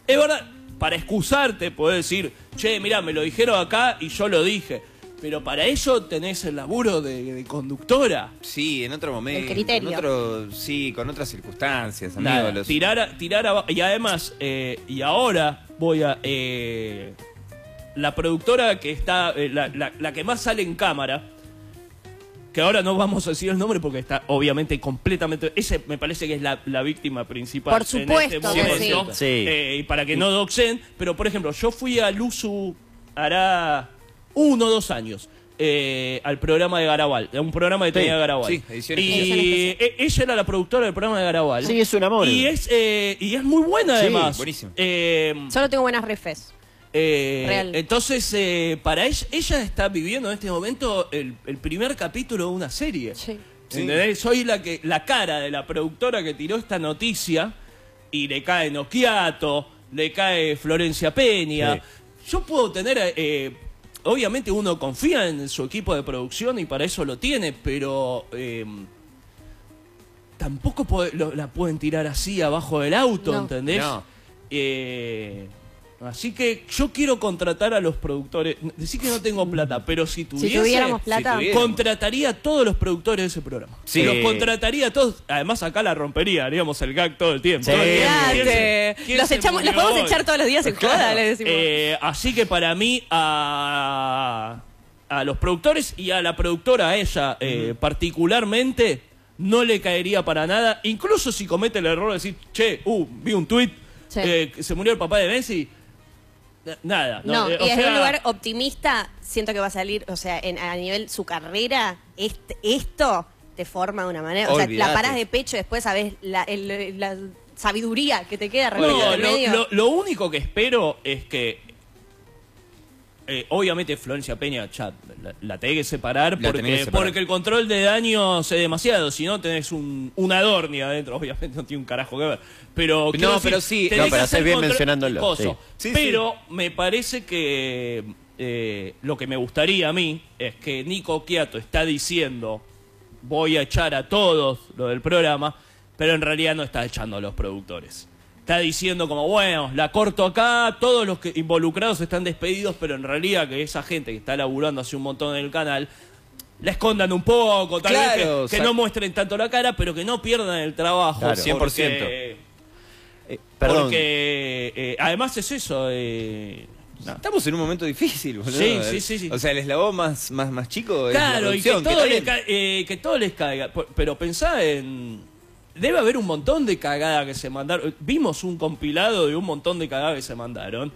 Es verdad, para excusarte podés decir, che, mirá, me lo dijeron acá y yo lo dije. Pero para eso tenés el laburo de conductora. Sí, en otro momento. El criterio. Sí, con otras circunstancias, amigo. Nada, tirar abajo. Y además, y ahora voy a... la productora que está... la que más sale en cámara, que ahora no vamos a decir el nombre porque está obviamente completamente... Ese me parece que es la víctima principal. Por supuesto, en este momento. sí. Y para que no doxen. Pero, por ejemplo, yo fui a Luzu hará 1 o 2 años al programa de Garabal, a un programa que tenía Garabal. Sí, edición y ella era la productora del programa de Garabal. Sí, es un amor. Y es muy buena además. Buenísimo. Solo tengo buenas refes. Real. Entonces, para ella está viviendo en este momento el primer capítulo de una serie. Sí. ¿Entendés? Soy la cara de la productora que tiró esta noticia y le cae Nocchiato, le cae Florencia Peña. Sí. Yo puedo tener... obviamente uno confía en su equipo de producción y para eso lo tiene, pero tampoco la pueden tirar así abajo del auto, No. ¿entendés? No. Así que yo quiero contratar a los productores. Decir que no tengo plata, pero si tuviéramos plata, contrataría a todos los productores de ese programa. Sí. Los contrataría a todos. Además acá la rompería, haríamos el gag todo el tiempo. Sí. Olvídate. ¿Quién Los se echamos, los murió podemos hoy? echar todos los días en joda, le decimos. Así que para mí a los productores y a la productora, a ella particularmente, no le caería para nada. Incluso si comete el error de decir, che, vi un tuit, Sí. que se murió el papá de Messi. Nada. No, y o desde sea, un lugar optimista, siento que va a salir, o sea, a nivel su carrera, esto te forma de una manera. O sea, Olvídate. la parás de pecho y después sabés la sabiduría que te queda repetida no, en medio. lo único que espero es que obviamente Florencia Peña ya la tenés que separar La tenés que separar. porque el control de daños es demasiado. Si no tenés un Adorni adentro, obviamente no tiene un carajo que ver. Pero quiero decir, pero sí. tenés No, pero que haces hacer bien control- mencionándolo, coso. sí. Sí, pero me parece que lo que me gustaría a mí es que Nico Quiato está diciendo voy a echar a todos lo del programa, pero en realidad no está echando a los productores. Está diciendo como, bueno, la corto acá, todos los que involucrados están despedidos, pero en realidad que esa gente que está laburando hace un montón en el canal, la escondan un poco, tal Claro, vez que no muestren tanto la cara, pero que no pierdan el trabajo. Claro. 100%. Perdón. Porque además es eso. No. Estamos en un momento difícil, boludo. Sí. O sea, el eslabón más chico es la Claro, y que producción, todo les caiga. Pero pensá en... Debe haber un montón de cagadas que se mandaron. Vimos un compilado de un montón de cagadas que se mandaron.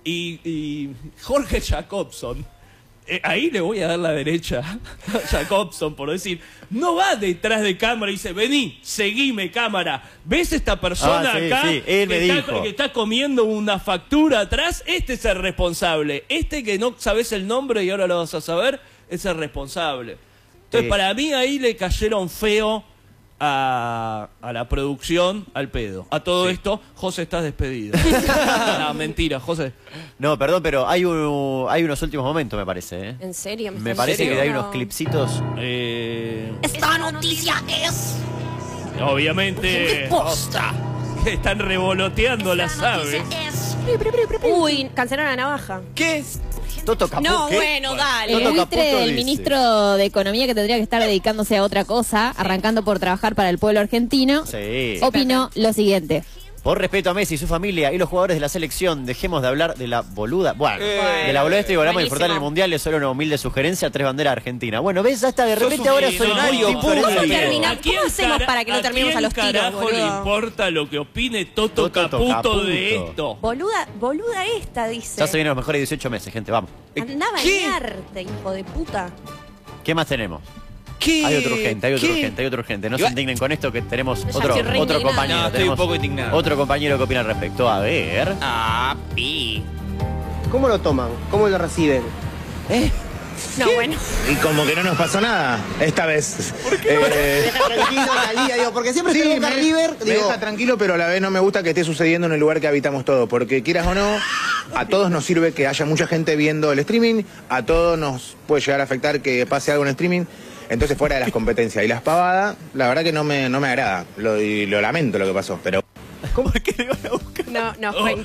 Y Jorge Jacobson, ahí le voy a dar la derecha a Jacobson por decir, no va detrás de cámara y dice, vení, seguime cámara. ¿Ves esta persona sí, acá sí, él me dijo. que está comiendo una factura atrás? Este es el responsable. Este que no sabes el nombre y ahora lo vas a saber, es el responsable. Entonces, para mí ahí le cayeron feo a la producción, al pedo. A todo esto, José, estás despedido. No, mentira, José. No, perdón, pero hay unos últimos momentos, me parece. ¿En serio? Me parece que hay unos clipsitos. Esta noticia es Obviamente posta. están revoloteando las aves. Uy, cancelaron la navaja. ¿Qué? Toto Caputo. No, ¿qué? bueno, dale. Toto El buitre Caputo del dice. ministro de Economía, que tendría que estar dedicándose a otra cosa, arrancando por trabajar para el pueblo argentino, Sí. opinó lo siguiente. Por respeto a Messi y su familia y los jugadores de la selección, dejemos de hablar de la boluda. Bueno, de la boluda y volvamos a buenísimo. disfrutar el mundial. Es solo una humilde sugerencia: 3 banderas Argentina. Bueno, ves, hasta de repente ahora soy millonario, muy ¿cómo diferente. termina? ¿A quién ¿Cómo hacemos para que no terminemos a los tiros, ¿A quién carajo le boludo? importa lo que opine Toto Caputo de esto? Boluda esta, dice. Ya se vienen los mejores 18 meses, gente, vamos. Anda a ¿Qué? bañarte, hijo de puta. ¿Qué más tenemos? ¿Qué? Hay otro urgente, ¿Qué? hay otro urgente. No se Igual- indignen con esto, que tenemos Ya otro estoy re indignada. compañero. No, estoy tenemos un poco indignado. Otro compañero que opina al respecto. A ver. Pi. ¿Cómo lo toman? ¿Cómo lo reciben? No, bueno. Y como que no nos pasó nada esta vez. Deja tranquilo la liga, digo, porque siempre estoy Boca River, me digo, deja tranquilo, pero a la vez no me gusta que esté sucediendo en el lugar que habitamos todos. Porque quieras o no, a todos nos sirve que haya mucha gente viendo el streaming, a todos nos puede llegar a afectar que pase algo en el streaming. Entonces, fuera de las competencias y las pavadas, la verdad que no me agrada. Y lo lamento lo que pasó, pero... ¿Cómo es que le van a buscar? No, fue